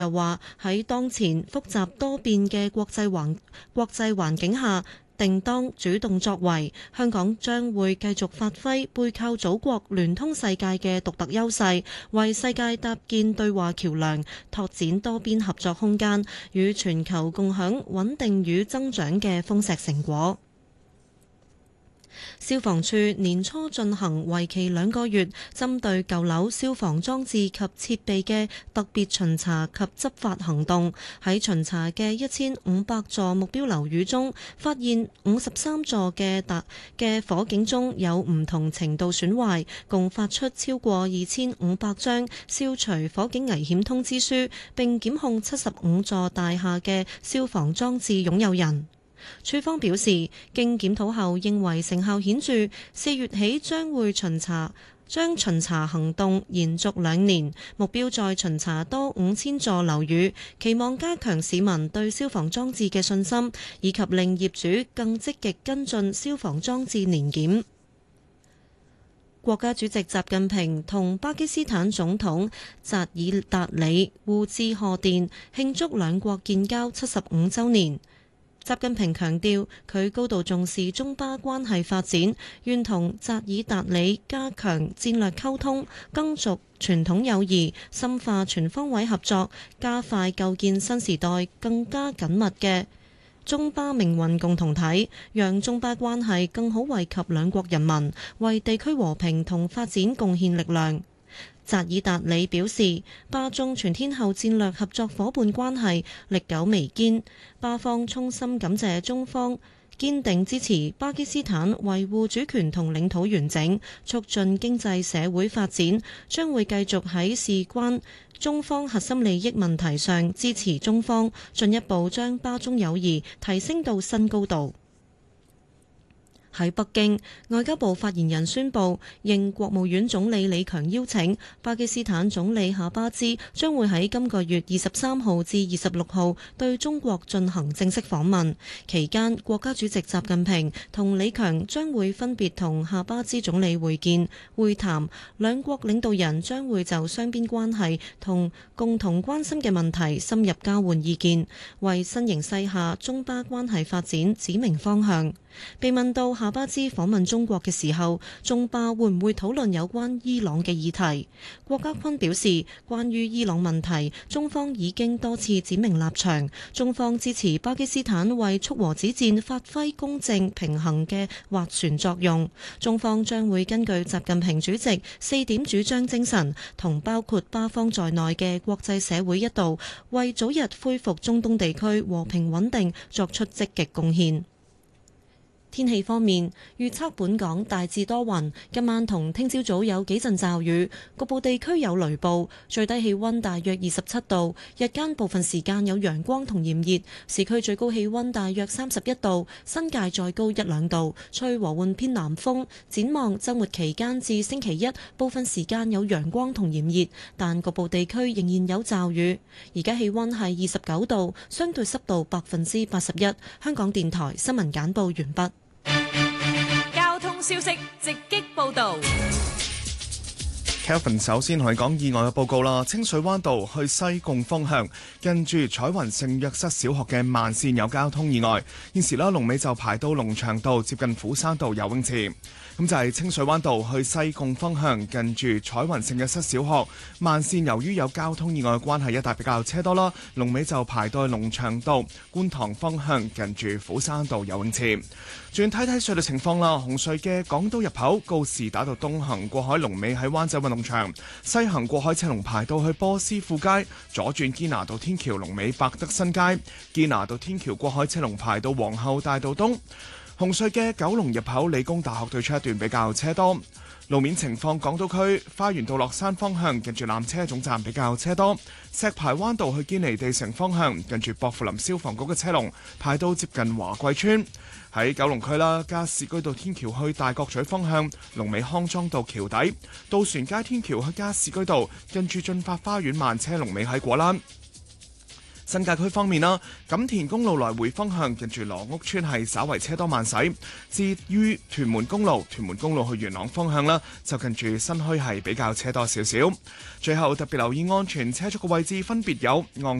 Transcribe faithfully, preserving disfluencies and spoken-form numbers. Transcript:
又話喺當前複雜多變嘅國際環國際環境下，定當主動作為，香港將會繼續發揮背靠祖國、聯通世界嘅獨特優勢，為世界搭建對話橋梁，拓展多邊合作空間，與全球共享穩定與增長嘅豐碩成果。消防處年初進行為期兩個月，針對舊樓消防裝置及設備嘅特別巡查及執法行動。喺巡查嘅一千五百座目標樓宇中，發現五十三座嘅特嘅火警鐘有唔同程度損壞，共發出超過二千五百張消除火警危險通知書，並檢控七十五座大廈嘅消防裝置擁有人。處方表示，經檢討後認為成效顯著，四月起將會巡查，將巡查行動延續兩年，目標再巡查多五千座樓宇，期望加強市民對消防裝置嘅信心，以及令業主更積極跟進消防裝置年檢。國家主席習近平同巴基斯坦總統扎爾達里互致賀電，慶祝兩國建交七十五週年。習近平強調，佢高度重視中巴關係發展，願同扎爾達里加強戰略溝通，耕續傳統友誼，深化全方位合作，加快構建新時代更加緊密嘅中巴命運共同體，讓中巴關係更好惠及兩國人民，為地區和平同發展貢獻力量。扎爾達里表示，巴中全天候戰略合作伙伴關係歷久彌堅，巴方衷心感謝中方堅定支持巴基斯坦維護主權同領土完整，促進經濟社會發展，將會繼續喺事關中方核心利益問題上支持中方，進一步將巴中友誼提升到新高度。喺北京，外交部發言人宣布，應國務院總理李強邀請，巴基斯坦總理夏巴茲將會喺今個月二十三號至二十六號對中國進行正式訪問。期間，國家主席習近平同李強將會分別同夏巴茲總理會見會談，兩國領導人將會就雙邊關係同共同關心嘅問題深入交換意見，為新形勢下中巴關係發展指明方向。被問到夏巴茲訪問中國嘅時候，中巴會唔會討論有關伊朗嘅議題？郭家坤表示，關於伊朗問題，中方已經多次指明立場，中方支持巴基斯坦為促和止戰發揮公正平衡嘅斡旋作用。中方將會根據習近平主席四點主張精神，同包括巴方在內嘅國際社會一道，為早日恢復中東地區和平穩定作出積極貢獻。天氣方面，預測本港大致多雲，今晚同聽朝早有幾陣驟雨，局部地區有雷暴，最低氣溫大約二十七度，日間部分時間有陽光同炎熱，市區最高氣溫大約三十一度，新界再高一兩度，吹和緩偏南風。展望週末期間至星期一，部分時間有陽光同炎熱，但局部地區仍然有驟雨。而家氣溫係二十九度，相對濕度百分之八十一。香港電台新聞簡報完畢。 交通消息直擊報道。 Kelvin 首先同你講意外嘅報告啦。清水灣道去西貢方向，近住彩雲聖約瑟小學嘅慢線有交通意外，現時啦龍尾就排到龍翔道接近虎山道游泳池。咁就係清水灣道去西貢方向，近住彩雲聖約瑟小學慢線，由於有交通意外嘅關係，一帶比較車多啦。龍尾就排到龍翔道觀塘方向，近住虎山道游泳池。轉睇睇隧道情況啦，紅隧嘅港島入口告士打道東行過海龍尾喺灣仔運動場，西行過海車龍排到去波斯富街，左轉堅拿道天橋龍尾百德新街，堅拿道天橋過海車龍排到皇后大道東。紅隧嘅九龍入口理工大學對出一段比較車多。路面情況，港島區花園道落山方向近住纜車總站比較車多，石排灣道去堅尼地城方向近住薄扶林消防局嘅車龍排到接近華貴村。喺九龍區啦，加士居道天橋去大角咀方向龍尾康莊道橋底，渡船街天橋去加士居道近住駿發花園慢車龍尾喺果欄。 新界區方面啦，錦田公路來回方向近住羅屋村係稍為車多慢駛。至於屯門公路，屯門公路去元朗方向啦，就近住新墟係比較車多少少。最後特別留意安全車速嘅位置分別有昂